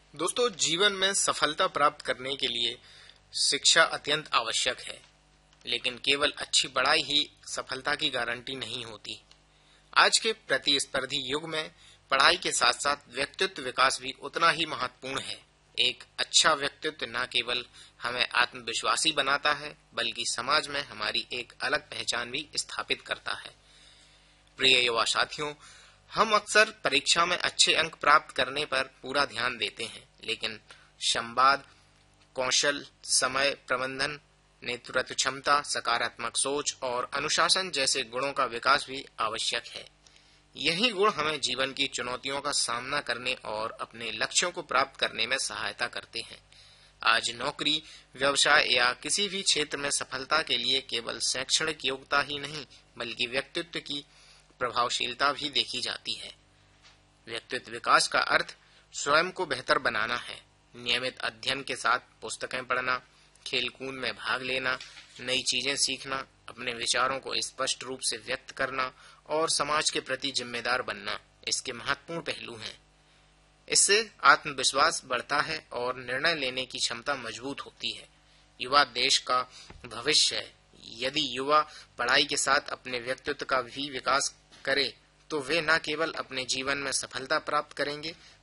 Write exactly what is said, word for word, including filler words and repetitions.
दोस्तों, जीवन में सफलता प्राप्त करने के लिए शिक्षा अत्यंत आवश्यक है, लेकिन केवल अच्छी पढ़ाई ही सफलता की गारंटी नहीं होती। आज के प्रतिस्पर्धी युग में पढ़ाई के साथ साथ व्यक्तित्व विकास भी उतना ही महत्वपूर्ण है। एक अच्छा व्यक्तित्व न केवल हमें आत्मविश्वासी बनाता है, बल्कि समाज में हमारी एक अलग पहचान भी स्थापित करता है। प्रिय युवा साथियों, हम अक्सर परीक्षा में अच्छे अंक प्राप्त करने पर पूरा ध्यान देते हैं, लेकिन संवाद कौशल, समय प्रबंधन, नेतृत्व क्षमता, सकारात्मक सोच और अनुशासन जैसे गुणों का विकास भी आवश्यक है। यही गुण हमें जीवन की चुनौतियों का सामना करने और अपने लक्ष्यों को प्राप्त करने में सहायता करते हैं। आज नौकरी, व्यवसाय या किसी भी क्षेत्र में सफलता के लिए केवल शैक्षणिक योग्यता ही नहीं, बल्कि व्यक्तित्व की प्रभावशीलता भी देखी जाती है। व्यक्तित्व विकास का अर्थ स्वयं को बेहतर बनाना है। नियमित अध्ययन के साथ पुस्तकें पढ़ना, खेलकूद में भाग लेना, नई चीजें सीखना, अपने विचारों को स्पष्ट रूप से व्यक्त करना और समाज के प्रति जिम्मेदार बनना इसके महत्वपूर्ण पहलू हैं। इससे आत्मविश्वास बढ़ता है और निर्णय लेने की क्षमता मजबूत होती है। युवा देश का भविष्य है। यदि युवा पढ़ाई के साथ अपने व्यक्तित्व का भी विकास करे तो वे न केवल अपने जीवन में सफलता प्राप्त करेंगे,